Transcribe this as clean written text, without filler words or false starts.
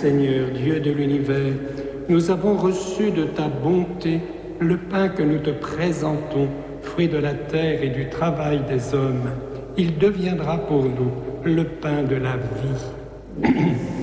Seigneur, Dieu de l'univers, nous avons reçu de ta bonté le pain que nous te présentons, fruit de la terre et du travail des hommes. Il deviendra pour nous le pain de la vie.